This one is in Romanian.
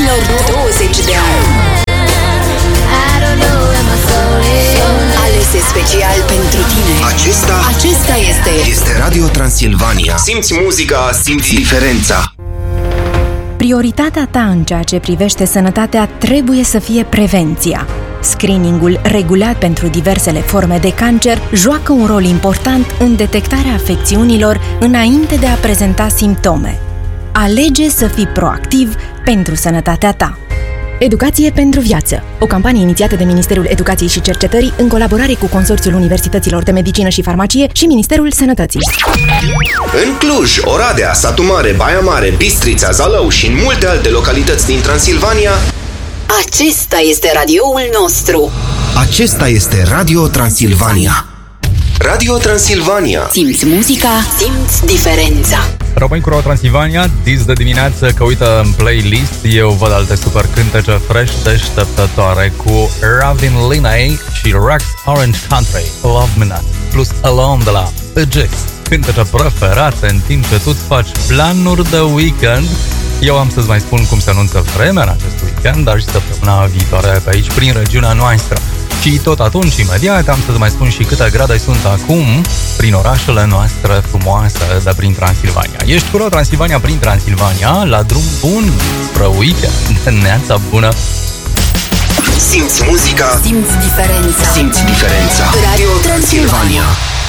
ultimilor 20 de ani. Alese special pentru tine. Acesta este Radio Transilvania. Simți muzica, simți diferența. Prioritatea ta în ceea ce privește sănătatea trebuie să fie prevenția. Screeningul regulat pentru diversele forme de cancer joacă un rol important în detectarea afecțiunilor înainte de a prezenta simptome. Alege să fii proactiv pentru sănătatea ta. Educație pentru viață. O campanie inițiată de Ministerul Educației și Cercetării în colaborare cu Consorțiul Universităților de Medicină și Farmacie și Ministerul Sănătății. În Cluj, Oradea, Satu Mare, Baia Mare, Bistrița, Zalău și în multe alte localități din Transilvania, acesta este radioul nostru. Acesta este Radio Transilvania. Radio Transilvania. Simți muzica, simți diferența. Rămâi cu Radio Transilvania, dis de dimineață că uită în playlist. Eu văd alte super cântece fresh deșteptătoare cu Ravin Linay și Rex Orange Country, Love Me Not, plus Alone de la Ajax. Cântece preferate în timp ce tu îți faci planuri de weekend. Eu am să-ți mai spun cum se anunță vremea în acest weekend, dar și săptămâna viitoare pe aici, prin regiunea noastră. Și tot atunci, imediat, am să-ți mai spun și câte grade sunt acum prin orașele noastre frumoase de prin Transilvania. Ești cu Transilvania prin Transilvania, la drum bun spre weekend. Neața bună! Simți muzica, simți diferența. simți diferența. Radio Transilvania.